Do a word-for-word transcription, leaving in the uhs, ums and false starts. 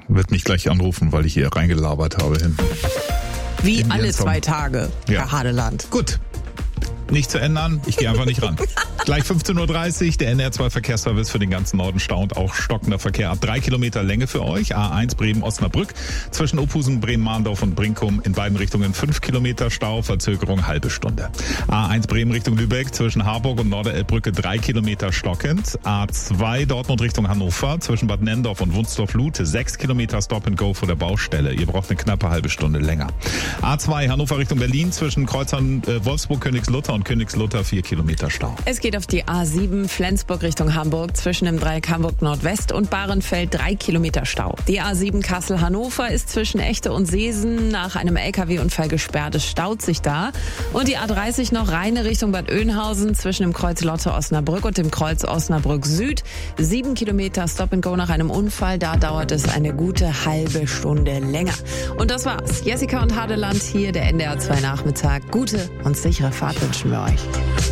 wird mich gleich anrufen, weil ich hier reingelabert habe hin. Wie alle zwei Tage, ja. Herr Hadeland. Gut. Nicht zu ändern, ich gehe einfach nicht ran. Gleich fünfzehn Uhr dreißig, der N R zwei Verkehrsservice für den ganzen Norden staunt. Auch stockender Verkehr ab drei Kilometer Länge für euch. A eins Bremen-Osnabrück zwischen Ophusen, Bremen-Mahndorf und Brinkum in beiden Richtungen fünf Kilometer Stau, Verzögerung halbe Stunde. A eins Bremen Richtung Lübeck zwischen Harburg und Norderelbbrücke drei Kilometer stockend. A zwei Dortmund Richtung Hannover zwischen Bad Nenndorf und Wunstorf-Lute sechs Kilometer Stop and Go vor der Baustelle. Ihr braucht eine knappe halbe Stunde länger. A zwei Hannover Richtung Berlin zwischen Kreuzern äh, Wolfsburg-Königslutter und Königslutter vier Kilometer Stau. Es geht auf die A sieben Flensburg Richtung Hamburg zwischen dem Dreieck Hamburg Nordwest und Bahrenfeld drei Kilometer Stau. Die A sieben Kassel-Hannover ist zwischen Echte und Seesen nach einem L K W-Unfall gesperrt. Es staut sich da. Und die A dreißig noch Rheine Richtung Bad Oeynhausen zwischen dem Kreuz Lotte-Osnabrück und dem Kreuz Osnabrück Süd. Sieben Kilometer Stop and Go nach einem Unfall. Da dauert es eine gute halbe Stunde länger. Und das war's. Jessica und Hadeland hier, der N D R zwei Nachmittag. Gute und sichere Fahrt wünschen wir euch.